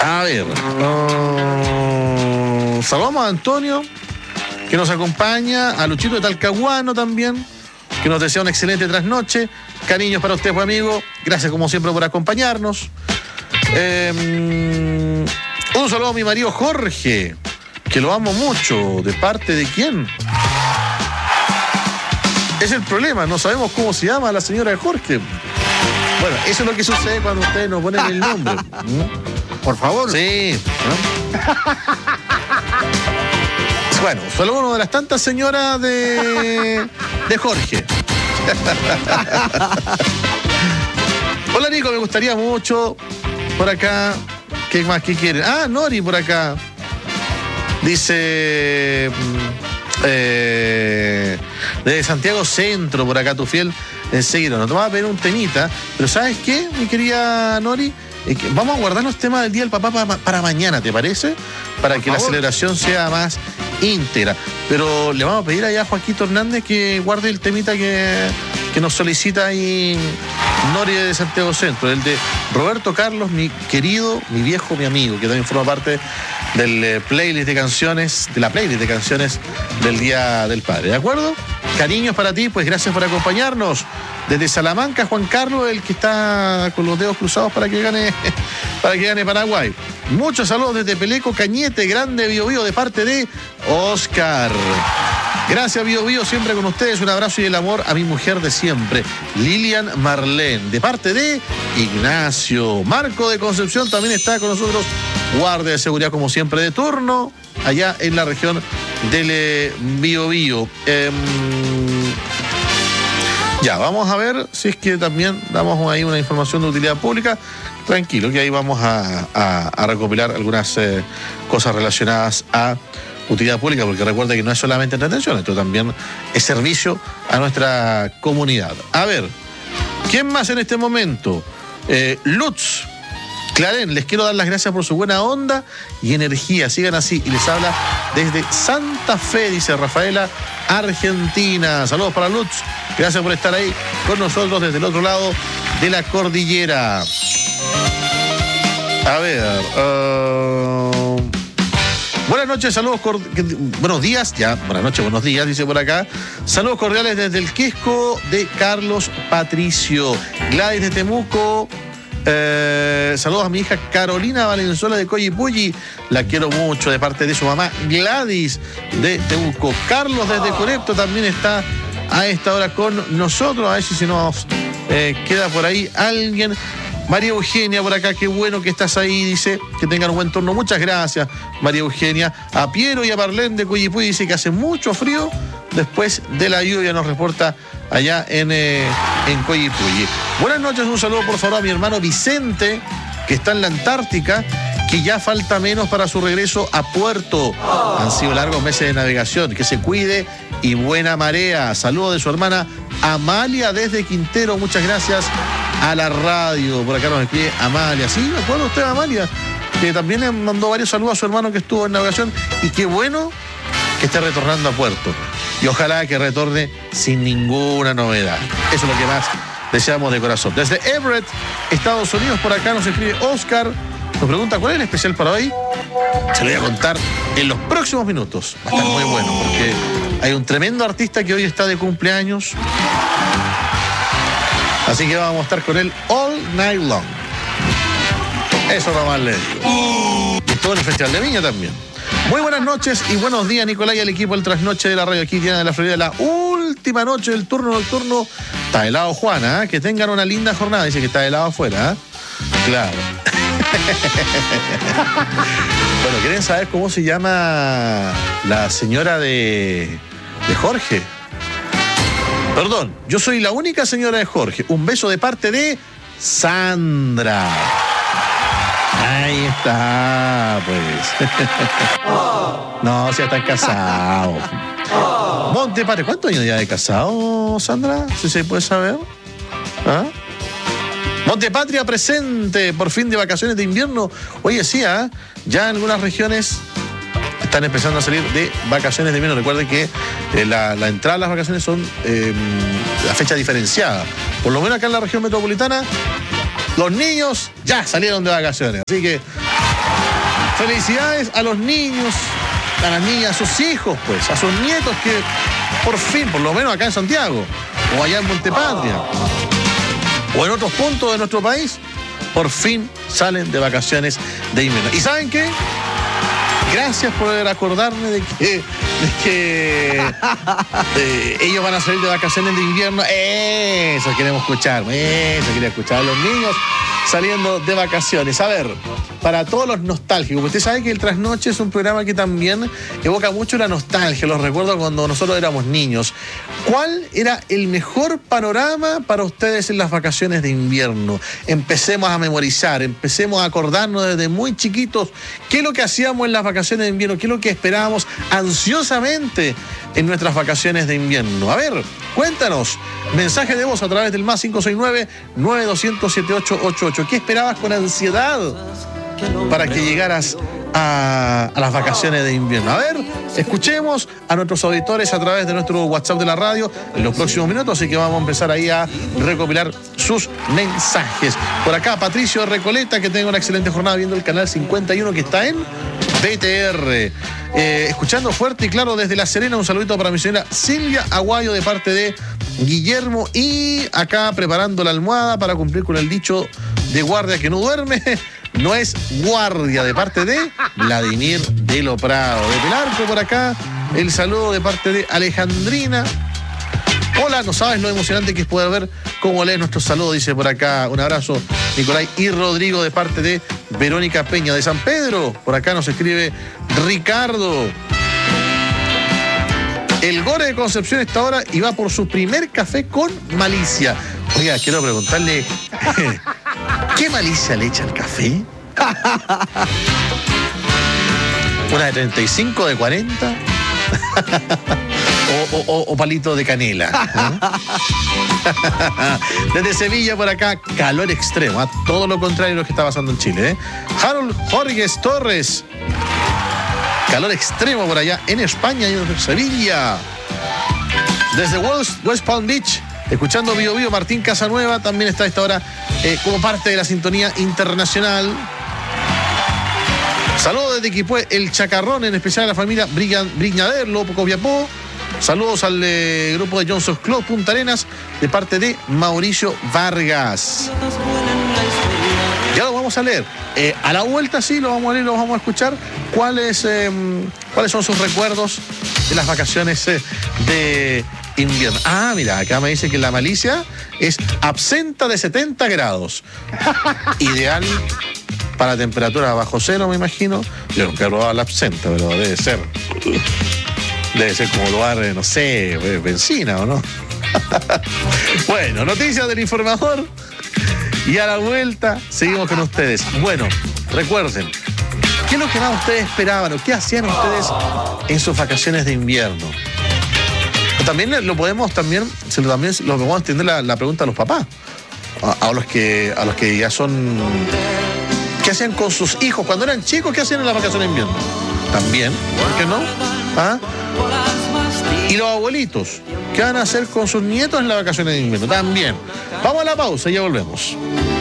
A ver. Saludamos a Antonio, que nos acompaña, a Luchito de Talcahuano también, que nos desea una excelente trasnoche. Cariños para usted, pues, amigo. Gracias, como siempre, por acompañarnos. Un saludo a mi marido Jorge, que lo amo mucho. ¿De parte de quién? Es el problema, no sabemos cómo se llama la señora de Jorge. Bueno, eso es lo que sucede cuando ustedes nos ponen el nombre. Por favor. Sí. Bueno, solo una de las tantas señoras de Jorge. Hola, Nico, me gustaría mucho. Por acá, ¿qué más? ¿Qué quieren? Ah, Nori por acá. Dice... desde Santiago Centro, por acá tu fiel seguidor. Nos tomaba a pedir un temita, pero ¿sabes qué, mi querida Nori? Vamos a guardar los temas del Día del Papá para mañana, ¿te parece? Para que la celebración sea más íntegra. Pero le vamos a pedir allá a Joaquito Hernández que guarde el temita que nos solicita ahí Nori de Santiago Centro, el de Roberto Carlos, mi querido, mi viejo, mi amigo, que también forma parte del playlist de canciones, de la playlist de canciones del Día del Padre. ¿De acuerdo? Cariños para ti, pues gracias por acompañarnos. Desde Salamanca, Juan Carlos, el que está con los dedos cruzados para que gane Paraguay. Muchos saludos desde Peleco, Cañete, Grande, Bio Bio, de parte de Oscar. Gracias, Bio Bio, siempre con ustedes. Un abrazo y el amor a mi mujer de siempre, Lilian Marlene. De parte de Ignacio. Marco de Concepción también está con nosotros. Guardia de seguridad, como siempre, de turno, allá en la región del Bio Bio. Ya, vamos a ver si es que también damos ahí una información de utilidad pública. Tranquilo, que ahí vamos a recopilar algunas cosas relacionadas a utilidad pública, porque recuerda que no es solamente entretención, esto también es servicio a nuestra comunidad. A ver, ¿quién más en este momento? Lutz Clarén, les quiero dar las gracias por su buena onda y energía. Sigan así. Y les habla desde Santa Fe, dice Rafaela, Argentina. Saludos para Lutz. Gracias por estar ahí con nosotros desde el otro lado de la cordillera. A ver. Buenas noches, saludos. Buenos días, ya. Buenas noches, buenos días, dice por acá. Saludos cordiales desde el Quesco de Carlos Patricio. Gladys de Temuco. Saludos a mi hija Carolina Valenzuela de Coyipulli, la quiero mucho, de parte de su mamá Gladys de Temuco. Carlos desde Conepto también está a esta hora con nosotros, a ver si nos queda por ahí alguien. María Eugenia por acá, qué bueno que estás ahí, dice que tengan un buen turno. Muchas gracias, María Eugenia. A Piero y a Marlene de Coyipulli, dice que hace mucho frío después de la lluvia, nos reporta allá en Coyipulli. Buenas noches, un saludo por favor a mi hermano Vicente, que está en la Antártica, que ya falta menos para su regreso a puerto. Han sido largos meses de navegación, que se cuide y buena marea. Saludo de su hermana Amalia desde Quintero, muchas gracias a la radio. Por acá nos escribe Amalia. Sí, me acuerdo usted, Amalia, que también le mandó varios saludos a su hermano que estuvo en navegación, y qué bueno que esté retornando a puerto. Y ojalá que retorne sin ninguna novedad. Eso es lo que más deseamos de corazón. Desde Everett, Estados Unidos, por acá nos escribe Oscar. Nos pregunta cuál es el especial para hoy. Se lo voy a contar en los próximos minutos. Va a estar muy bueno porque hay un tremendo artista que hoy está de cumpleaños. Así que vamos a estar con él all night long. Eso nomás le digo. Y todo en el Festival de Viña también. Muy buenas noches y buenos días, Nicolás, y al equipo del Trasnoche de la Radio aquí, Diana de la Florida. La última noche del turno nocturno. Está helado, Juana, ¿eh? Que tengan una linda jornada. Dice que está helado afuera, ¿eh? Claro. Bueno, ¿quieren saber cómo se llama la señora de Jorge? Perdón, yo soy la única señora de Jorge. Un beso de parte de Sandra. Ahí está, pues. No, si ya están casados. Montepatria, ¿cuántos años ya de casado, Sandra? Si se puede saber. ¿Ah? Montepatria presente, por fin de vacaciones de invierno. Oye, sí, ya en algunas regiones están empezando a salir de vacaciones de invierno. Recuerden que la entrada a las vacaciones son a fecha diferenciada. Por lo menos acá en la región metropolitana, los niños ya salieron de vacaciones. Así que Felicidades a los niños, a las niñas, a sus hijos, pues, a sus nietos que por fin, por lo menos acá en Santiago, o allá en Montepatria, o en otros puntos de nuestro país, por fin salen de vacaciones de invierno. ¿Y saben qué? Gracias por acordarme de que ellos van a salir de vacaciones de invierno. Eso queremos escuchar, eso quería escuchar a los niños saliendo de vacaciones. A ver, para todos los nostálgicos, usted sabe que el Trasnoche es un programa que también evoca mucho la nostalgia, los recuerdos cuando nosotros éramos niños. ¿Cuál era el mejor panorama para ustedes en las vacaciones de invierno? Empecemos a memorizar, empecemos a acordarnos desde muy chiquitos qué es lo que hacíamos en las vacaciones de invierno, qué es lo que esperábamos ansiosamente en nuestras vacaciones de invierno. A ver, cuéntanos, mensaje de voz a través del más 569-9200-7888. ¿Qué esperabas con ansiedad para que llegaras a las vacaciones de invierno? A ver, escuchemos a nuestros auditores a través de nuestro WhatsApp de la radio en los próximos minutos, así que vamos a empezar ahí a recopilar sus mensajes. Por acá, Patricio de Recoleta, que tenga una excelente jornada viendo el canal 51 que está en BTR. Escuchando fuerte y claro desde La Serena, un saludito para mi señora Silvia Aguayo de parte de Guillermo, y acá preparando la almohada para cumplir con el dicho de guardia que no duerme, no es guardia, de parte de Vladimir de Lo Prado. De Pelarco por acá, el saludo de parte de Alejandrina. Hola, no sabes lo emocionante que es poder ver cómo lees nuestros saludos, dice por acá. Un abrazo, Nicolai y Rodrigo, de parte de Verónica Peña. De San Pedro, por acá nos escribe Ricardo. El Gore de Concepción está ahora y va por su primer café con malicia. Oiga, quiero preguntarle, ¿qué malicia le echa al café? ¿Una de 35, de 40? O palito de canela. Desde Sevilla por acá, calor extremo, todo lo contrario de lo que está pasando en Chile. Harold Jorges Torres, calor extremo por allá en España y en Sevilla. Desde West Palm Beach, escuchando Bio Bio, Martín Casanueva también está a esta hora como parte de la sintonía internacional. Saludos desde Quipue, El Chacarrón, en especial a la familia Briñader, Lopo Copiapó. Saludos al grupo de Johnson's Club Punta Arenas, de parte de Mauricio Vargas. Ya lo vamos a leer. A la vuelta sí, lo vamos a leer, lo vamos a escuchar. ¿Cuáles son sus recuerdos de las vacaciones de invierno? Ah, mira, acá me dice que la malicia es absenta de 70 grados. Ideal para temperatura bajo cero, me imagino. Yo nunca he probado la absenta, pero debe ser como probar, no sé, benzina, ¿o no? Bueno, noticias del informador. Y a la vuelta seguimos con ustedes. Bueno, recuerden, ¿qué es lo que más ustedes esperaban o qué hacían ustedes en sus vacaciones de invierno? También lo podemos entender la pregunta a los papás, a los que ya son. ¿Qué hacían con sus hijos cuando eran chicos? ¿Qué hacían en las vacaciones de invierno? También, ¿por qué no? ¿Ah? Y los abuelitos, ¿qué van a hacer con sus nietos en las vacaciones de invierno? También. Vamos a la pausa y ya volvemos.